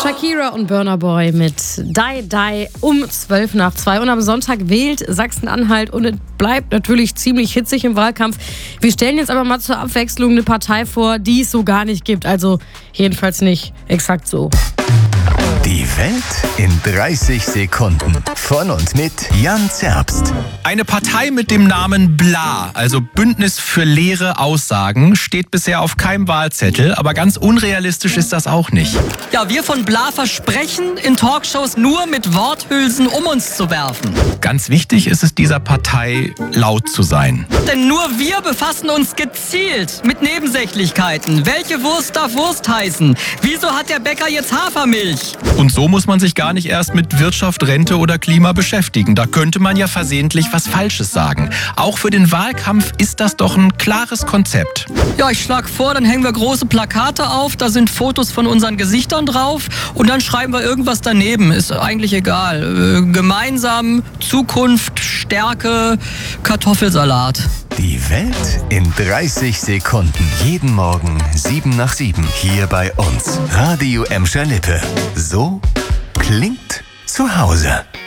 Shakira und Burna Boy mit Die Die um 1:12 und am Sonntag wählt Sachsen-Anhalt und es bleibt natürlich ziemlich hitzig im Wahlkampf. Wir stellen jetzt aber mal zur Abwechslung eine Partei vor, die es so gar nicht gibt. Also jedenfalls nicht exakt so. Die Welt in 30 Sekunden. Von und mit Jan Zerbst. Eine Partei mit dem Namen BLA, also Bündnis für leere Aussagen, steht bisher auf keinem Wahlzettel, aber ganz unrealistisch ist das auch nicht. Ja, wir von BLA versprechen, in Talkshows nur mit Worthülsen um uns zu werfen. Ganz wichtig ist es dieser Partei, laut zu sein. Denn nur wir befassen uns gezielt mit Nebensächlichkeiten. Welche Wurst darf Wurst heißen? Wieso hat der Bäcker jetzt Hafermilch? Und so muss man sich gar nicht erst mit Wirtschaft, Rente oder Klima beschäftigen. Da könnte man ja versehentlich was Falsches sagen. Auch für den Wahlkampf ist das doch ein klares Konzept. Ja, ich schlage vor, dann hängen wir große Plakate auf, da sind Fotos von unseren Gesichtern drauf und dann schreiben wir irgendwas daneben. Ist eigentlich egal. Gemeinsam, Zukunft, Stärke, Kartoffelsalat. Die Welt in 30 Sekunden. Jeden Morgen 7 nach 7 hier bei uns. Radio Emscher Lippe. So klingt zu Hause.